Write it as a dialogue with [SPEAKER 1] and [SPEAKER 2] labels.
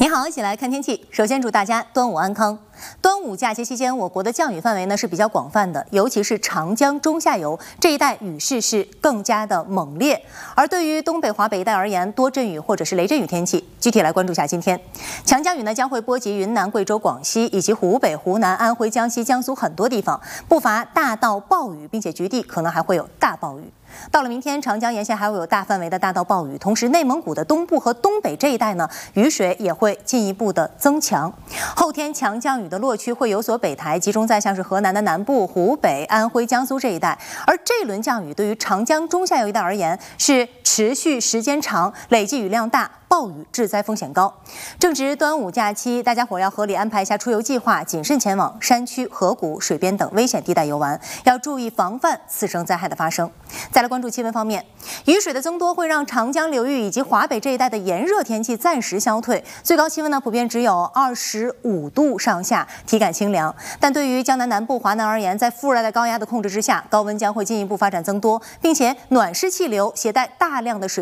[SPEAKER 1] 你好，一起来看天气。首先祝大家端午安康。端午假期期间，我国的降雨范围呢是比较广泛的，尤其是长江中下游这一带雨势是更加的猛烈。而对于东北、华北一带而言，多阵雨或者是雷阵雨天气。具体来关注一下今天，强降雨呢将会波及云南、贵州、广西以及湖北、湖南、安徽、江西、江苏很多地方，不乏大到暴雨，并且局地可能还会有大暴雨。到了明天，长江沿线还会有大范围的大到暴雨，同时内蒙古的东部和东北这一带呢，雨水也会进一步的增强。后天强降雨的落区会有所北抬，集中在像是河南的南部、湖北、安徽、江苏这一带。而这轮降雨对于长江中下游一带而言，是持续时间长，累计雨量大，暴雨致灾风险高。正值端午假期，大家伙要合理安排一下出游计划，谨慎前往山区、河谷、水边等危险地带游玩，要注意防范次生灾害的发生。再来关注气温方面，雨水的增多会让长江流域以及华北这一带的炎热天气暂时消退，最高气温呢普遍只有25度上下，体感清凉。但对于江南南部、华南而言，在副热带高压的控制之下，高温将会进一步发展增多，并且暖湿气流携带大量的水